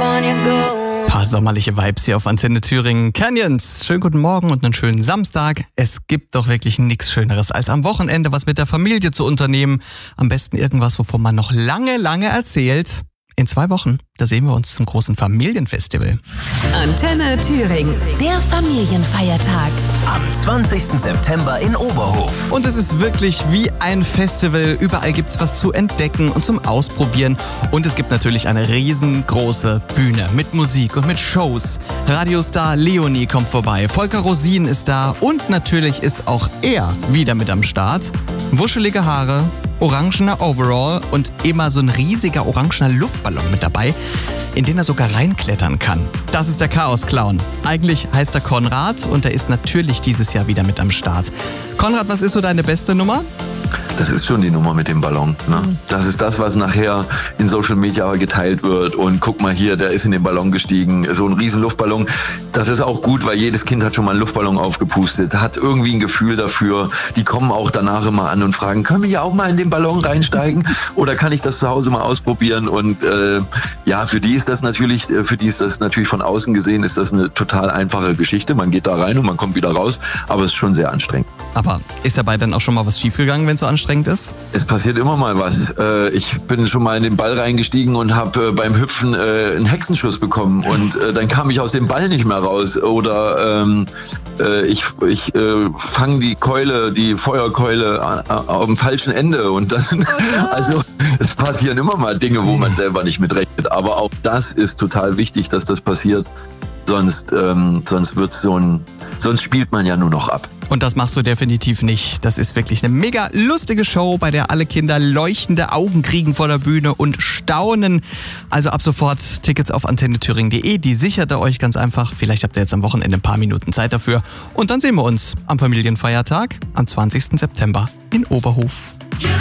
California go. Paar sommerliche Vibes hier auf Antenne Thüringen. Canyons, schönen guten Morgen und einen schönen Samstag. Es gibt doch wirklich nichts Schöneres, als am Wochenende was mit der Familie zu unternehmen. Am besten irgendwas, wovon man noch lange, lange erzählt. In 2 Wochen, da sehen wir uns zum großen Familienfestival. Antenne Thüringen, der Familienfeiertag. Am 20. September in Oberhof. Und es ist wirklich wie ein Festival. Überall gibt's was zu entdecken und zum Ausprobieren. Und es gibt natürlich eine riesengroße Bühne mit Musik und mit Shows. Radiostar Leonie kommt vorbei, Volker Rosin ist da und natürlich ist auch er wieder mit am Start. Wuschelige Haare, orangener Overall und immer so ein riesiger orangener Luftballon mit dabei, in den er sogar reinklettern kann. Das ist der Chaos-Clown. Eigentlich heißt er Konrad und er ist natürlich dieses Jahr wieder mit am Start. Konrad, was ist so deine beste Nummer? Das ist schon die Nummer mit dem Ballon. Ne? Das ist das, was nachher in Social Media geteilt wird. Und guck mal hier, der ist in den Ballon gestiegen. So ein riesen Luftballon. Das ist auch gut, weil jedes Kind hat schon mal einen Luftballon aufgepustet. Hat irgendwie ein Gefühl dafür. Die kommen auch danach immer an und fragen, können wir ja auch mal in den Ballon reinsteigen? Oder kann ich das zu Hause mal ausprobieren? Und ja, für die ist das natürlich von außen gesehen, ist das eine total einfache Geschichte. Man geht da rein und man kommt wieder raus. Aber es ist schon sehr anstrengend. Aber ist dabei dann auch schon mal was schiefgegangen, wenn es so anstrengend ist? Es passiert immer mal was. Ich bin schon mal in den Ball reingestiegen und habe beim Hüpfen einen Hexenschuss bekommen und dann kam ich aus dem Ball nicht mehr raus. Oder ich fange die Feuerkeule am falschen Ende und dann, also es passieren immer mal Dinge, wo man selber nicht mitrechnet. Aber auch das ist total wichtig, dass das passiert. Sonst spielt man ja nur noch ab. Und das machst du definitiv nicht. Das ist wirklich eine mega lustige Show, bei der alle Kinder leuchtende Augen kriegen vor der Bühne und staunen. Also ab sofort Tickets auf antennethüringen.de. Die sichert ihr euch ganz einfach. Vielleicht habt ihr jetzt am Wochenende ein paar Minuten Zeit dafür. Und dann sehen wir uns am Familienfeiertag am 20. September in Oberhof.